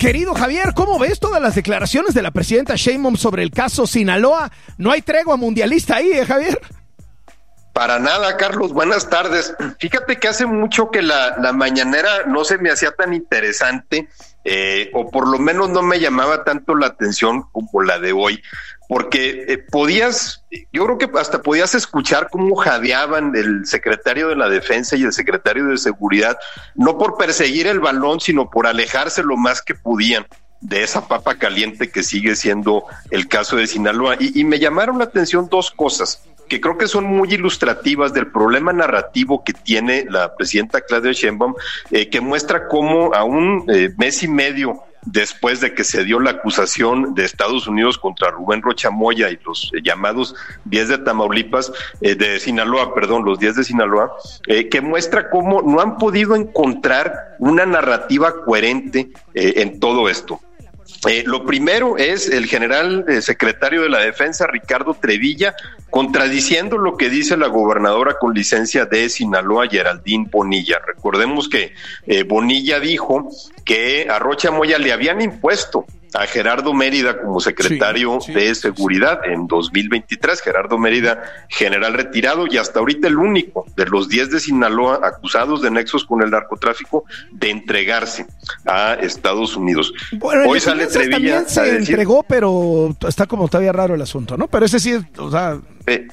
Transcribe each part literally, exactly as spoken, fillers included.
Querido Javier, ¿cómo ves todas las declaraciones de la presidenta Sheinbaum sobre el caso Sinaloa? ¿No hay tregua mundialista ahí, eh, Javier? Para nada, Carlos, buenas tardes. Fíjate que hace mucho que la, la mañanera no se me hacía tan interesante, eh, o por lo menos no me llamaba tanto la atención como la de hoy, porque eh, podías, yo creo que hasta podías escuchar cómo jadeaban el secretario de la Defensa y el secretario de Seguridad, no por perseguir el balón, sino por alejarse lo más que podían de esa papa caliente que sigue siendo el caso de Sinaloa. Y, y me llamaron la atención dos cosas que creo que son muy ilustrativas del problema narrativo que tiene la presidenta Claudia Sheinbaum, eh, que muestra cómo a un eh, mes y medio después de que se dio la acusación de Estados Unidos contra Rubén Rocha Moya y los eh, llamados diez de Tamaulipas, eh, de Sinaloa, perdón, los diez de Sinaloa, eh, que muestra cómo no han podido encontrar una narrativa coherente eh, en todo esto. Eh, lo primero es el general eh, secretario de la Defensa, Ricardo Trevilla, contradiciendo lo que dice la gobernadora con licencia de Sinaloa, Geraldine Bonilla. Recordemos que eh, Bonilla dijo que a Rocha Moya le habían impuesto a Gerardo Mérida como secretario sí, sí, de Seguridad sí, sí. en dos mil veintitrés, Gerardo Mérida, general retirado y hasta ahorita el único de los diez de Sinaloa acusados de nexos con el narcotráfico de entregarse a Estados Unidos. Bueno, hoy sale Trevilla también se decir, entregó, pero está como todavía raro el asunto, ¿no? Pero ese sí, o sea... Eh,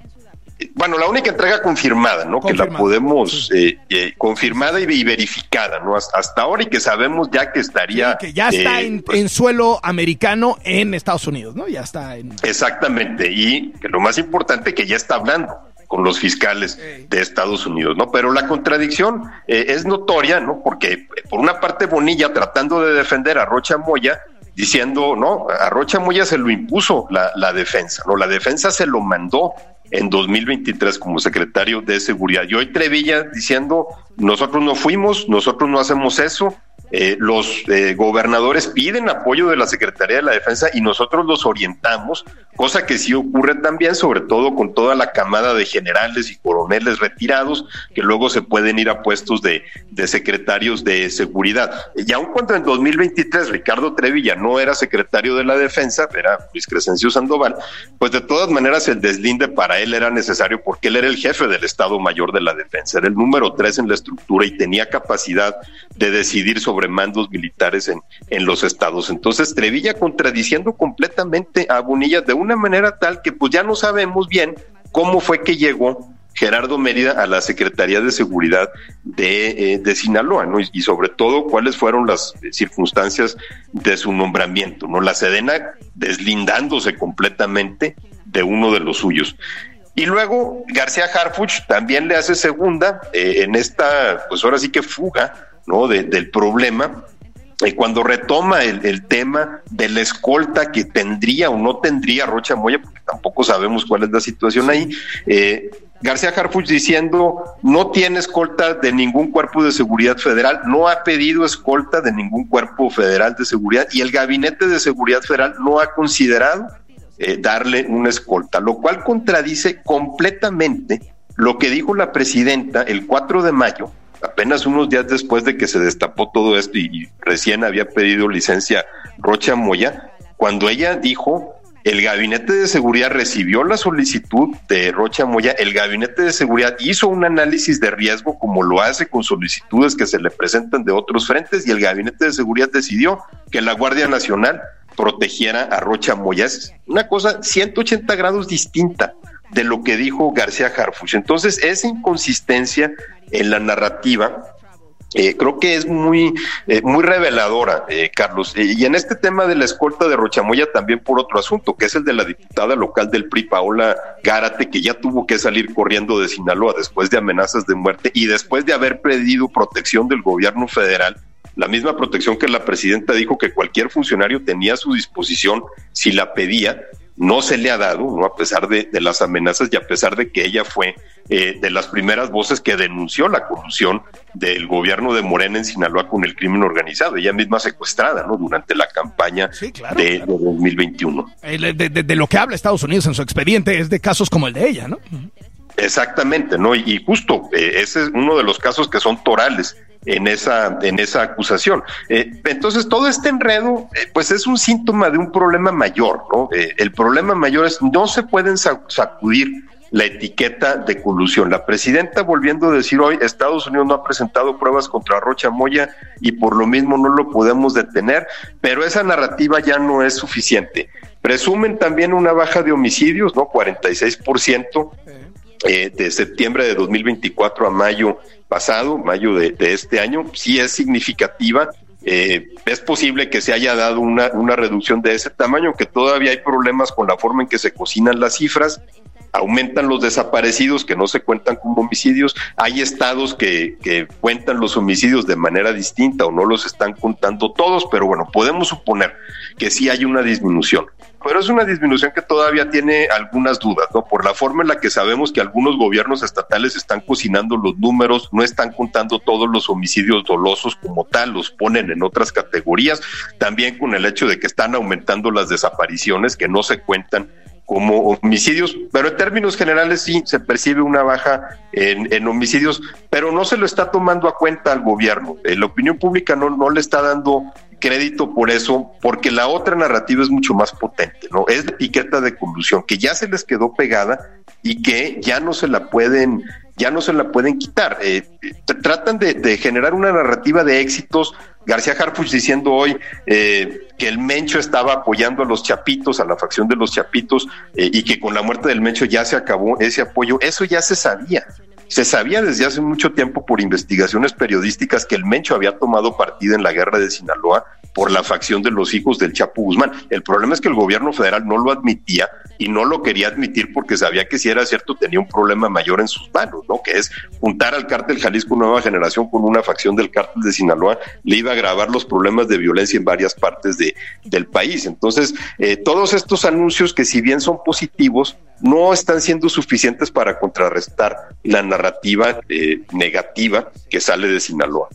Bueno, la única entrega confirmada, ¿no? Confirmada. Que la podemos, eh, eh, confirmada y, y verificada, ¿no? Hasta, hasta ahora y que sabemos ya que estaría... Sí, que ya está eh, en, pues, en suelo americano en Estados Unidos, ¿no? Ya está en... Exactamente, y que lo más importante que ya está hablando con los fiscales hey. de Estados Unidos, ¿no? Pero la contradicción eh, es notoria, ¿no? Porque por una parte Bonilla tratando de defender a Rocha Moya, diciendo, no, a Rocha Moya se lo impuso la, la defensa, ¿no? La defensa se lo mandó en dos mil veintitrés como secretario de Seguridad. Y hoy Trevilla diciendo, nosotros no fuimos, nosotros no hacemos eso, eh, los eh, gobernadores piden apoyo de la Secretaría de la Defensa y nosotros los orientamos, cosa que sí ocurre también, sobre todo con toda la camada de generales y coroneles retirados, que luego se pueden ir a puestos de, de secretarios de Seguridad. Y aun cuando en dos mil veintitrés Ricardo Trevilla no era secretario de la Defensa, era Luis Crescencio Sandoval, pues de todas maneras el deslinde para él era necesario porque él era el jefe del Estado Mayor de la Defensa, era el número tres en la estructura y tenía capacidad de decidir sobre mandos militares en, en los estados. Entonces Trevilla contradiciendo completamente a Bonilla de una manera tal que pues ya no sabemos bien cómo fue que llegó Gerardo Mérida a la Secretaría de Seguridad de, eh, de Sinaloa, ¿no? Y, y sobre todo cuáles fueron las circunstancias de su nombramiento, ¿no? La Sedena deslindándose completamente de uno de los suyos. Y luego García Harfuch también le hace segunda eh, en esta, pues ahora sí que fuga, ¿no? De, del problema, eh, cuando retoma el, el tema de la escolta que tendría o no tendría Rocha Moya, porque tampoco sabemos cuál es la situación ahí, eh, García Harfuch diciendo, no tiene escolta de ningún cuerpo de seguridad federal, no ha pedido escolta de ningún cuerpo federal de seguridad, y el Gabinete de Seguridad Federal no ha considerado eh, darle una escolta, lo cual contradice completamente lo que dijo la presidenta el cuatro de mayo, apenas unos días después de que se destapó todo esto y, y recién había pedido licencia Rocha Moya, cuando ella dijo, el Gabinete de Seguridad recibió la solicitud de Rocha Moya, el Gabinete de Seguridad hizo un análisis de riesgo como lo hace con solicitudes que se le presentan de otros frentes y el Gabinete de Seguridad decidió que la Guardia Nacional protegiera a Rocha Moya. Es una cosa ciento ochenta grados distinta de lo que dijo García Harfuch. Entonces, esa inconsistencia en la narrativa eh, creo que es muy eh, muy reveladora, eh, Carlos. Eh, y en este tema de la escolta de Rocha Moya también por otro asunto, que es el de la diputada local del P R I, Paola Gárate, que ya tuvo que salir corriendo de Sinaloa después de amenazas de muerte y después de haber pedido protección del gobierno federal, la misma protección que la presidenta dijo que cualquier funcionario tenía a su disposición si la pedía. No se le ha dado, ¿no? A pesar de, de las amenazas y a pesar de que ella fue eh, de las primeras voces que denunció la corrupción del gobierno de Morena en Sinaloa con el crimen organizado, ella misma secuestrada, ¿no? Durante la campaña sí, claro, de, claro. de dos mil veintiuno. Eh, de, de, de lo que habla Estados Unidos en su expediente es de casos como el de ella, ¿no? Exactamente, ¿no? Y, y justo eh, ese es uno de los casos que son torales en esa en esa acusación. Eh, entonces, todo este enredo, eh, pues es un síntoma de un problema mayor, ¿no? Eh, el problema mayor es no se pueden sacudir la etiqueta de colusión. La presidenta volviendo a decir hoy, Estados Unidos no ha presentado pruebas contra Rocha Moya y por lo mismo no lo podemos detener, pero esa narrativa ya no es suficiente. Presumen también una baja de homicidios, ¿no? cuarenta y seis por ciento. Eh, de septiembre de dos mil veinticuatro a mayo pasado, mayo de, de este año, sí es significativa. Eh, es posible que se haya dado una, una reducción de ese tamaño, que todavía hay problemas con la forma en que se cocinan las cifras. Aumentan los desaparecidos que no se cuentan como homicidios. Hay estados que, que cuentan los homicidios de manera distinta o no los están contando todos, pero bueno, podemos suponer que sí hay una disminución. Pero es una disminución que todavía tiene algunas dudas, ¿no? Por la forma en la que sabemos que algunos gobiernos estatales están cocinando los números, no están contando todos los homicidios dolosos como tal, los ponen en otras categorías, también con el hecho de que están aumentando las desapariciones que no se cuentan como homicidios, pero en términos generales sí se percibe una baja en, en homicidios, pero no se lo está tomando a cuenta al gobierno. Eh, la opinión pública no, no le está dando crédito por eso, porque la otra narrativa es mucho más potente, ¿no? Es la etiqueta de colusión, que ya se les quedó pegada y que ya no se la pueden, ya no se la pueden quitar. Eh, tratan de, de generar una narrativa de éxitos. García Harfuch diciendo hoy eh, que el Mencho estaba apoyando a los Chapitos, a la facción de los Chapitos, eh, y que con la muerte del Mencho ya se acabó ese apoyo. Eso ya se sabía. Se sabía desde hace mucho tiempo por investigaciones periodísticas que el Mencho había tomado partida en la guerra de Sinaloa por la facción de los hijos del Chapo Guzmán. El problema es que el gobierno federal no lo admitía y no lo quería admitir porque sabía que si era cierto tenía un problema mayor en sus manos, ¿no? Que es juntar al cártel Jalisco Nueva Generación con una facción del cártel de Sinaloa, le iba a agravar los problemas de violencia en varias partes de, del país. Entonces, eh, todos estos anuncios que si bien son positivos, no están siendo suficientes para contrarrestar la narrativa eh, negativa que sale de Sinaloa.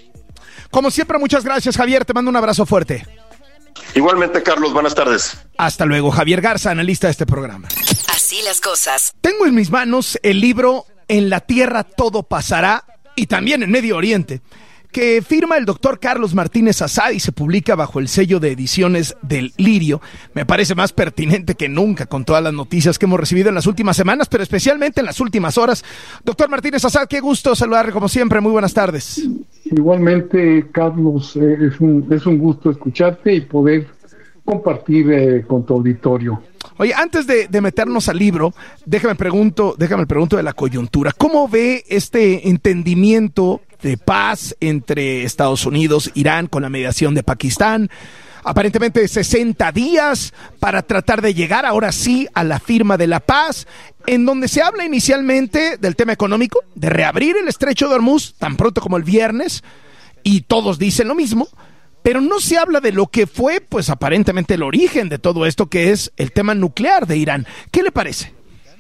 Como siempre, muchas gracias, Javier. Te mando un abrazo fuerte. Igualmente, Carlos, buenas tardes. Hasta luego. Javier Garza, analista de este programa. Así las cosas. Tengo en mis manos el libro En la Tierra Todo Pasará y también en Medio Oriente, que firma el doctor Carlos Martínez Azad y se publica bajo el sello de ediciones del Lirio. Me parece más pertinente que nunca con todas las noticias que hemos recibido en las últimas semanas, pero especialmente en las últimas horas. Doctor Martínez Azad, qué gusto saludarle como siempre. Muy buenas tardes. Igualmente, Carlos, eh, es un, es un gusto escucharte y poder compartir eh, con tu auditorio. Oye, antes de, de meternos al libro, déjame pregunto, déjame pregunto de la coyuntura. ¿Cómo ve este entendimiento de paz entre Estados Unidos, Irán, con la mediación de Pakistán? Aparentemente sesenta días para tratar de llegar ahora sí a la firma de la paz, en donde se habla inicialmente del tema económico, de reabrir el estrecho de Hormuz tan pronto como el viernes, y todos dicen lo mismo, pero no se habla de lo que fue, pues aparentemente el origen de todo esto, que es el tema nuclear de Irán. ¿Qué le parece?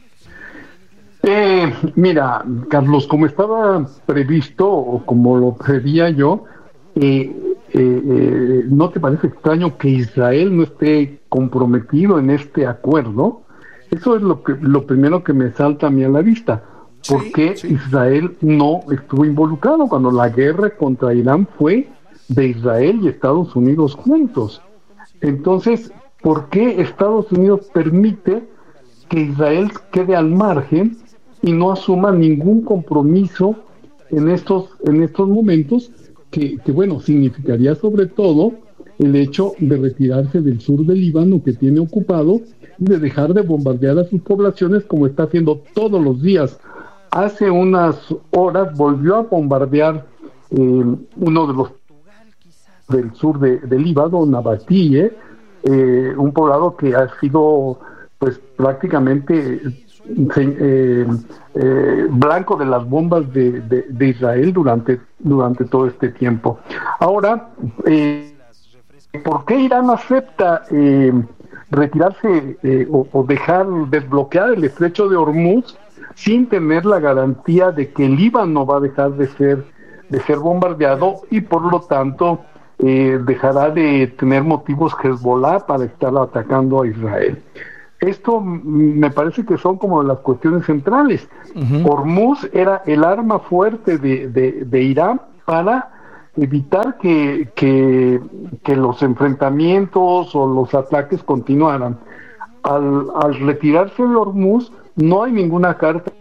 Eh, mira, Carlos, como estaba previsto, o como lo preveía yo, eh, eh, eh, ¿no te parece extraño que Israel no esté comprometido en este acuerdo? Eso es lo que lo primero que me salta a mí a la vista. ¿Por Sí, qué sí. Israel no estuvo involucrado cuando la guerra contra Irán fue de Israel y Estados Unidos juntos? Entonces, ¿por qué Estados Unidos permite que Israel quede al margen y no asuma ningún compromiso en estos en estos momentos que, que bueno, significaría sobre todo el hecho de retirarse del sur del Líbano que tiene ocupado y de dejar de bombardear a sus poblaciones como está haciendo todos los días? Hace unas horas volvió a bombardear eh, uno de los del sur de, de Líbano, Nabatie, eh, un poblado que ha sido pues prácticamente eh, eh, blanco de las bombas de, de, de Israel durante, durante todo este tiempo. Ahora, eh, ¿por qué Irán acepta eh, retirarse eh, o, o dejar desbloquear el estrecho de Hormuz sin tener la garantía de que el Líbano va a dejar de ser, de ser bombardeado y por lo tanto eh, dejará de tener motivos Hezbollah para estar atacando a Israel? esto me parece que son como las cuestiones centrales. Uh-huh. Hormuz era el arma fuerte de, de, de Irán para evitar que, que, que los enfrentamientos o los ataques continuaran. Al, al retirarse de Hormuz, no hay ninguna carta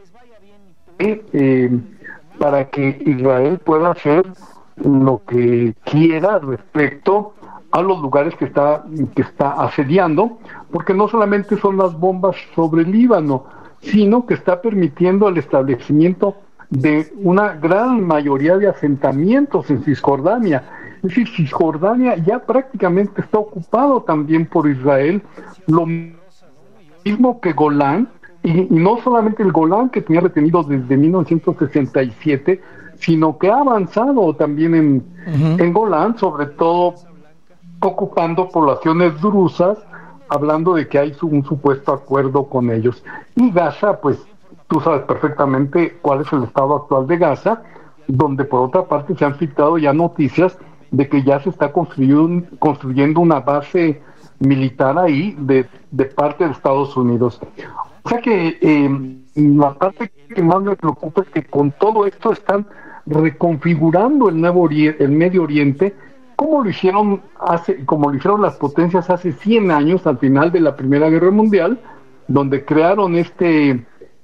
eh, eh, para que Israel pueda hacer lo que quiera respecto a los lugares que está que está asediando, porque no solamente son las bombas sobre el Líbano, sino que está permitiendo el establecimiento de una gran mayoría de asentamientos en Cisjordania. Es decir, Cisjordania ya prácticamente está ocupado también por Israel, lo mismo que Golán, y, y no solamente el Golán, que tenía retenido desde mil novecientos sesenta y siete, sino que ha avanzado también en, uh-huh. en Golán, sobre todo ocupando poblaciones drusas, hablando de que hay un supuesto acuerdo con ellos. Y Gaza, pues tú sabes perfectamente cuál es el estado actual de Gaza, donde por otra parte se han filtrado ya noticias de que ya se está construyendo, construyendo una base militar ahí de, de parte de Estados Unidos. O sea que eh, la parte que más me preocupa es que con todo esto están reconfigurando el nuevo Ori- el Medio Oriente, como lo hicieron hace, como lo hicieron las potencias hace cien años, al final de la Primera Guerra Mundial, donde crearon este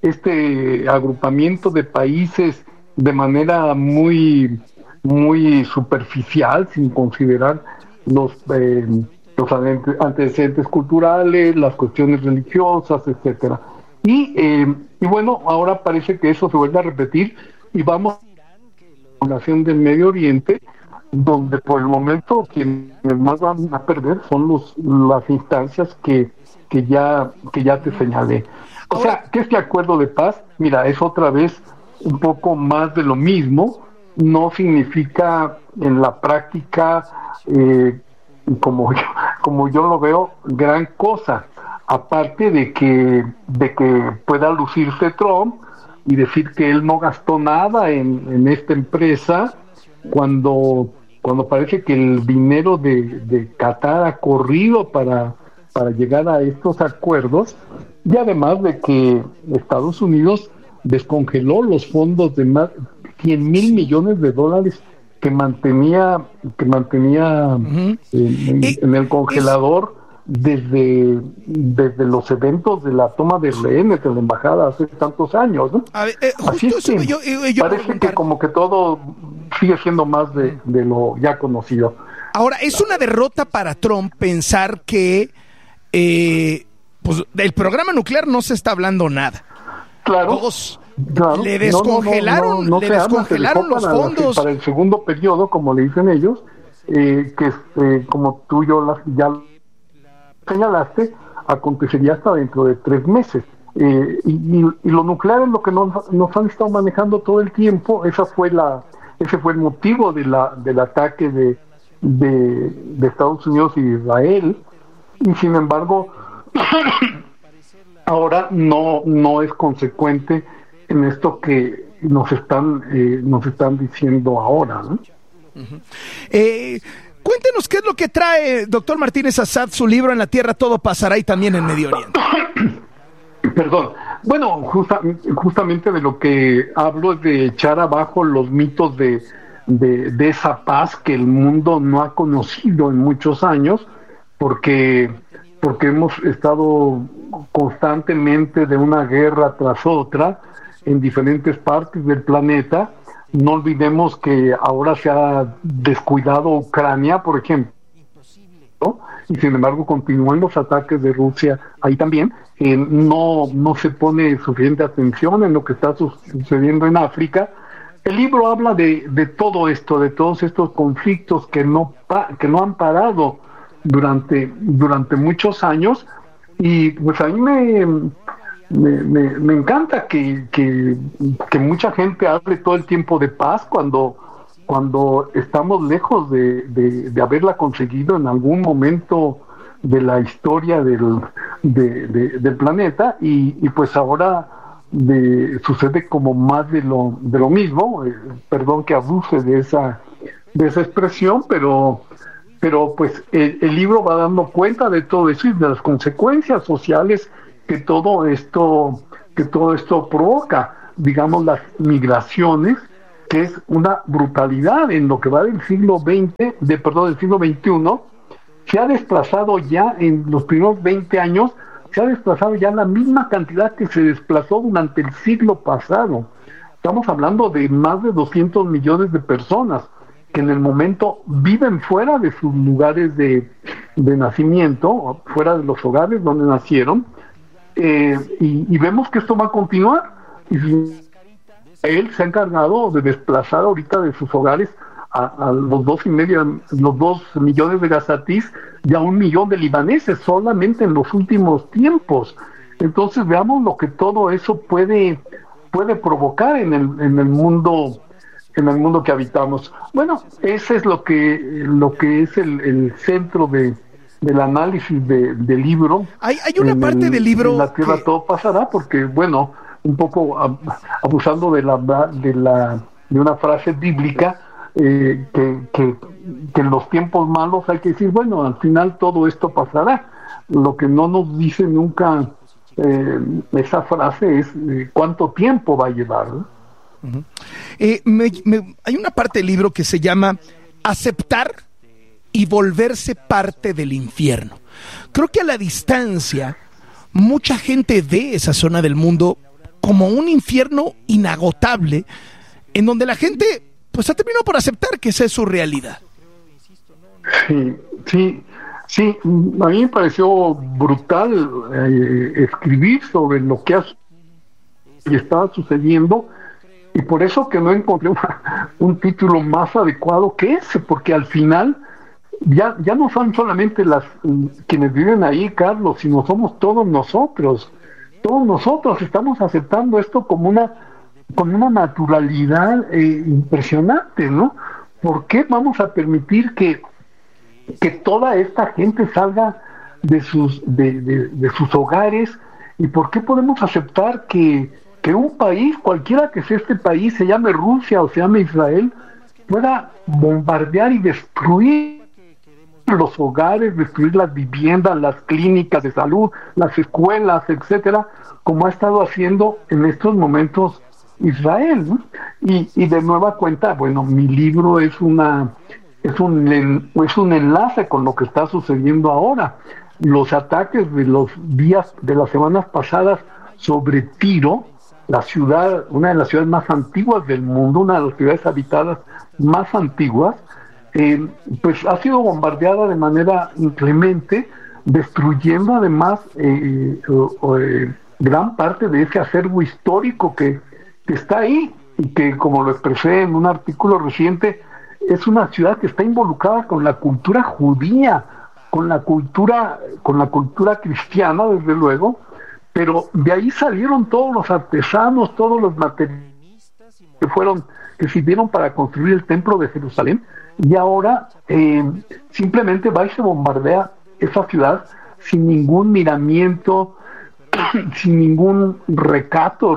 este agrupamiento de países de manera muy muy superficial, sin considerar los eh, los antecedentes culturales, las cuestiones religiosas, etcétera. Y eh, y bueno, ahora parece que eso se vuelve a repetir y vamos a la población del Medio Oriente, donde por el momento quienes más van a perder son los las instancias que que ya que ya te señalé. O sea, que este acuerdo de paz, mira, es otra vez un poco más de lo mismo, no significa en la práctica, eh, como yo, como yo lo veo, gran cosa, aparte de que de que pueda lucirse Trump y decir que él no gastó nada en, en esta empresa, cuando cuando parece que el dinero de, de Qatar ha corrido para, para llegar a estos acuerdos, y además de que Estados Unidos descongeló los fondos de más cien mil millones de dólares que mantenía que mantenía uh-huh. en, en, en el congelador desde desde los eventos de la toma de rehenes de la embajada hace tantos años, ¿no? A ver, eh, Así es que yo, yo, yo parece que como que todo sigue siendo más de, de lo ya conocido. Ahora, es una derrota para Trump pensar que eh, pues del programa nuclear no se está hablando nada. Claro. Todos claro. le descongelaron, no, no, no, no le habla, descongelaron se los para fondos. La, para el segundo periodo, como le dicen ellos, eh, que eh, como tú y yo las, ya señalaste, acontecería hasta dentro de tres meses. Eh, y, y, y lo nuclear es lo que nos, nos han estado manejando todo el tiempo. Esa fue la, ese fue el motivo de la, del ataque de, de, de Estados Unidos y Israel. Y sin embargo, ahora no, no es consecuente en esto que nos están, eh, nos están diciendo ahora, ¿no? Uh-huh. Eh, cuéntenos qué es lo que trae doctor Martínez Assad, su libro En la Tierra Todo Pasará y también en Medio Oriente. Perdón. Bueno, justa, justamente de lo que hablo es de echar abajo los mitos de, de, de esa paz que el mundo no ha conocido en muchos años, porque, porque hemos estado constantemente de una guerra tras otra en diferentes partes del planeta. No olvidemos que ahora se ha descuidado Ucrania, por ejemplo, ¿no? Y sin embargo continúan los ataques de Rusia ahí también. Eh, no, no se pone suficiente atención en lo que está sucediendo en África. El libro habla de, de todo esto, de todos estos conflictos que no, que no han parado durante, durante muchos años, y pues a mí me, me, me, me encanta que, que, que mucha gente hable todo el tiempo de paz cuando, cuando estamos lejos de, de, de haberla conseguido en algún momento de la historia del, de, de, del planeta, y, y pues ahora de, sucede como más de lo, de lo mismo. Eh, perdón que abuse de esa, de esa expresión, pero pero pues el, el libro va dando cuenta de todo eso y de las consecuencias sociales que todo esto, que todo esto provoca, digamos, las migraciones, que es una brutalidad en lo que va del siglo veinte, de perdón, del siglo veintiuno, se ha desplazado ya en los primeros veinte años, se ha desplazado ya la misma cantidad que se desplazó durante el siglo pasado. Estamos hablando de más de doscientos millones de personas que en el momento viven fuera de sus lugares de, de nacimiento, fuera de los hogares donde nacieron, eh, y, y vemos que esto va a continuar. Y él se ha encargado de desplazar ahorita de sus hogares a, a los dos y medio, los dos millones de gazatís y a un millón de libaneses solamente en los últimos tiempos. Entonces veamos lo que todo eso puede puede provocar en el en el mundo en el mundo que habitamos. Bueno, ese es lo que lo que es el, el centro de del análisis de, del libro. Hay, hay una parte el, del libro en la tierra que... todo pasará, porque bueno, un poco abusando de la de la de una frase bíblica, eh, que, que, que en los tiempos malos hay que decir, bueno, al final todo esto pasará. Lo que no nos dice nunca eh, esa frase es eh, cuánto tiempo va a llevar, ¿no? Uh-huh. eh, me, me, hay una parte del libro que se llama Aceptar y volverse parte del infierno. Creo que a la distancia mucha gente ve esa zona del mundo como un infierno inagotable, en donde la gente pues ha terminado por aceptar que esa es su realidad. Sí, sí, sí. A mí me pareció brutal eh, escribir sobre lo que ha, y estaba sucediendo, y por eso que no encontré una, un título más adecuado que ese, porque al final ya ya no son solamente las quienes viven ahí, Carlos, sino somos todos nosotros. Todos nosotros estamos aceptando esto como una con una naturalidad eh, impresionante, ¿no? ¿Por qué vamos a permitir que que toda esta gente salga de sus de, de, de sus hogares? ¿Y por qué podemos aceptar que, que un país, cualquiera que sea este país, se llame Rusia o se llame Israel, pueda bombardear y destruir los hogares, destruir las viviendas, las clínicas de salud, las escuelas, etcétera, como ha estado haciendo en estos momentos Israel, ¿no? Y, y de nueva cuenta, bueno, mi libro es una es un es un enlace con lo que está sucediendo ahora. Los ataques de los días de las semanas pasadas sobre Tiro, la ciudad, una de las ciudades más antiguas del mundo, una de las ciudades habitadas más antiguas, eh, pues ha sido bombardeada de manera inclemente, destruyendo además eh, eh, gran parte de ese acervo histórico que, que está ahí, y que, como lo expresé en un artículo reciente, es una ciudad que está involucrada con la cultura judía, con la cultura, con la cultura cristiana, desde luego, pero de ahí salieron todos los artesanos, todos los materiales que fueron, que sirvieron para construir el templo de Jerusalén, y ahora eh, simplemente va y se bombardea esa ciudad sin ningún miramiento, sin ningún recato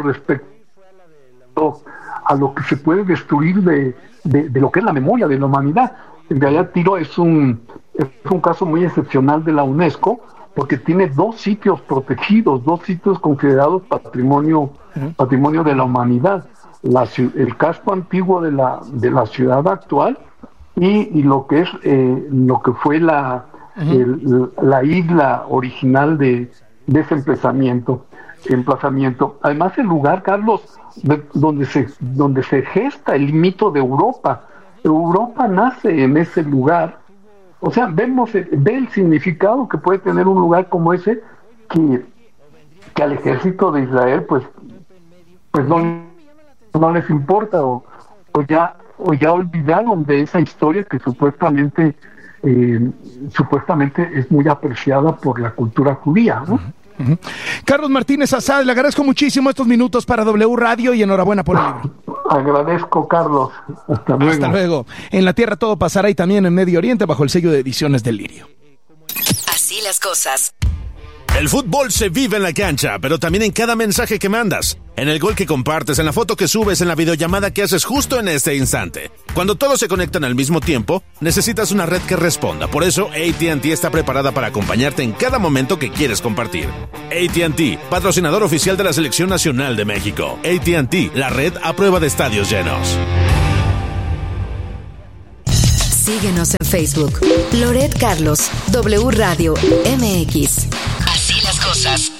respecto a lo que se puede destruir de, de, de lo que es la memoria de la humanidad. En realidad Tiro es un, es un caso muy excepcional de la UNESCO, porque tiene dos sitios protegidos, dos sitios considerados patrimonio, patrimonio de la humanidad: la, el casco antiguo de la, de la ciudad actual, y, y lo que es eh, lo que fue la, el, la isla original de, de ese emplazamiento, emplazamiento. Además, el lugar, Carlos, de, donde se donde se gesta el mito de Europa. Europa nace en ese lugar. O sea, vemos ve el significado que puede tener un lugar como ese, que, que al ejército de Israel pues pues no, no les importa, o, o ya o ya olvidaron de esa historia que supuestamente eh, supuestamente es muy apreciada por la cultura judía, ¿no? Uh-huh. Carlos Martínez Azad, le agradezco muchísimo estos minutos para W Radio y enhorabuena por el libro. Agradezco, Carlos. Hasta luego. Hasta luego. En la Tierra todo pasará, y también en Medio Oriente bajo el sello de Ediciones del Lirio. Así las cosas. El fútbol se vive en la cancha, pero también en cada mensaje que mandas, en el gol que compartes, en la foto que subes, en la videollamada que haces justo en este instante. Cuando todos se conectan al mismo tiempo, necesitas una red que responda. Por eso, A T and T está preparada para acompañarte en cada momento que quieres compartir. A T and T, patrocinador oficial de la Selección Nacional de México. A T and T, la red a prueba de estadios llenos. Síguenos en Facebook. Loret Carlos, W Radio M X. Así las cosas.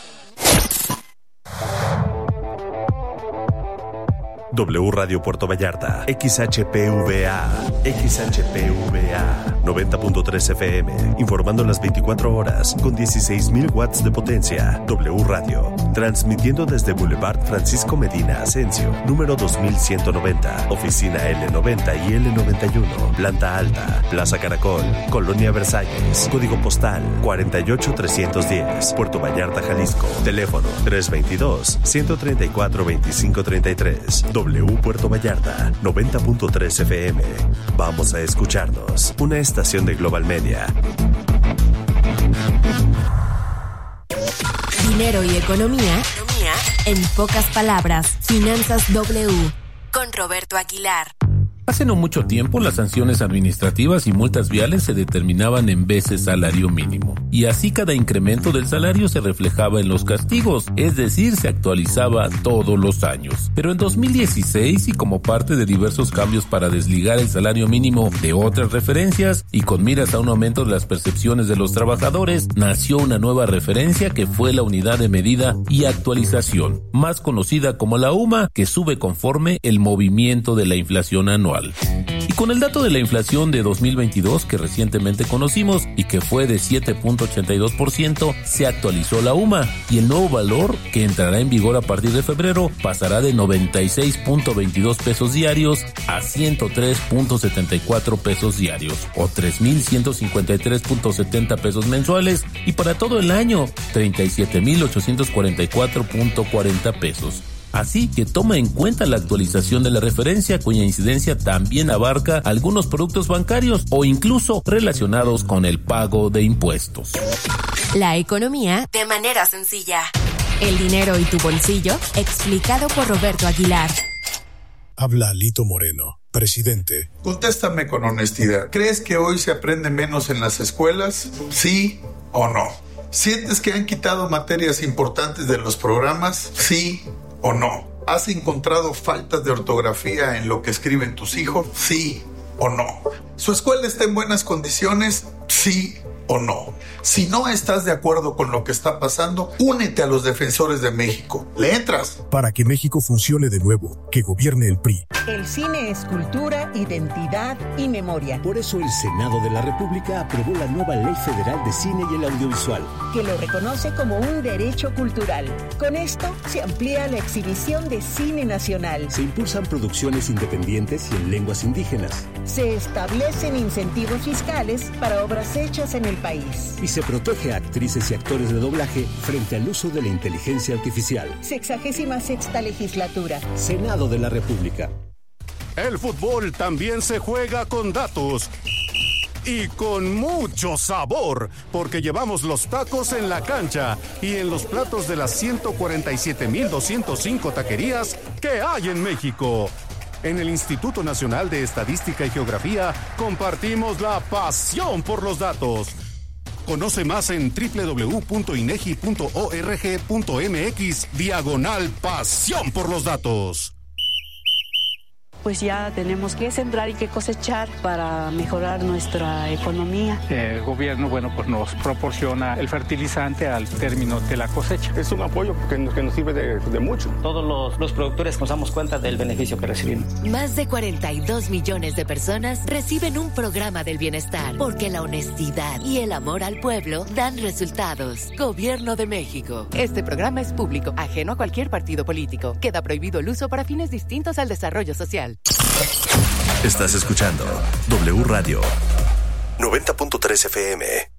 W Radio Puerto Vallarta, X H P V A, X H P V A, noventa punto tres F M, informando las veinticuatro horas, con dieciséis mil watts de potencia. W Radio, transmitiendo desde Boulevard Francisco Medina Asensio, número dos mil ciento noventa, oficina L noventa y L noventa y uno, planta alta, Plaza Caracol, Colonia Versalles, código postal cuarenta y ocho trescientos diez, Puerto Vallarta, Jalisco, teléfono tres veintidós, ciento treinta y cuatro, veinticinco treinta y tres. W Puerto Vallarta, noventa punto tres F M. Vamos a escucharnos. Una estación de Global Media. Dinero y economía, economía en pocas palabras. Finanzas W con Roberto Aguilar. Hace no mucho tiempo, las sanciones administrativas y multas viales se determinaban en veces salario mínimo, y así cada incremento del salario se reflejaba en los castigos, es decir, se actualizaba todos los años. Pero en dos mil dieciséis, y como parte de diversos cambios para desligar el salario mínimo de otras referencias, y con miras a un aumento de las percepciones de los trabajadores, nació una nueva referencia que fue la unidad de medida y actualización, más conocida como la U M A, que sube conforme el movimiento de la inflación anual. Y con el dato de la inflación de dos mil veintidós que recientemente conocimos y que fue de siete punto ochenta y dos por ciento, se actualizó la U M A, y el nuevo valor, que entrará en vigor a partir de febrero, pasará de noventa y seis punto veintidós pesos diarios a ciento tres punto setenta y cuatro pesos diarios, o tres mil ciento cincuenta y tres punto setenta pesos mensuales, y para todo el año treinta y siete mil ochocientos cuarenta y cuatro punto cuarenta pesos. Así que toma en cuenta la actualización de la referencia, cuya incidencia también abarca algunos productos bancarios o incluso relacionados con el pago de impuestos. La economía de manera sencilla. El dinero y tu bolsillo, explicado por Roberto Aguilar. Habla Lito Moreno, presidente. Contéstame con honestidad. ¿Crees que hoy se aprende menos en las escuelas? ¿Sí o no? ¿Sientes que han quitado materias importantes de los programas? ¿Sí o no? ¿Has encontrado faltas de ortografía en lo que escriben tus hijos? ¿Sí o no? ¿Su escuela está en buenas condiciones? ¿Sí o no? Si no estás de acuerdo con lo que está pasando, únete a los defensores de México. ¿Le entras? Para que México funcione de nuevo, que gobierne el P R I. El cine es cultura, identidad y memoria. Por eso el Senado de la República aprobó la nueva Ley Federal de Cine y el Audiovisual, que lo reconoce como un derecho cultural. Con esto se amplía la exhibición de cine nacional. Se impulsan producciones independientes y en lenguas indígenas. Se establecen incentivos fiscales para obras hechas en el país. Y se protege a actrices y actores de doblaje frente al uso de la inteligencia artificial. Sexagésima sexta legislatura. Senado de la República. El fútbol también se juega con datos. Y con mucho sabor, porque llevamos los tacos en la cancha y en los platos de las ciento cuarenta y siete mil doscientos cinco taquerías que hay en México. En el Instituto Nacional de Estadística y Geografía compartimos la pasión por los datos. Conoce más en doble u doble u doble u punto inegi punto org punto mx diagonal pasión por los datos. Pues ya tenemos que sembrar y que cosechar para mejorar nuestra economía. El gobierno, bueno, pues nos proporciona el fertilizante al término de la cosecha. Es un apoyo que nos, que nos sirve de, de mucho. Todos los, los productores nos damos cuenta del beneficio que recibimos. Más de cuarenta y dos millones de personas reciben un programa del bienestar, porque la honestidad y el amor al pueblo dan resultados. Gobierno de México. Este programa es público, ajeno a cualquier partido político. Queda prohibido el uso para fines distintos al desarrollo social. Estás escuchando W Radio noventa punto tres F M.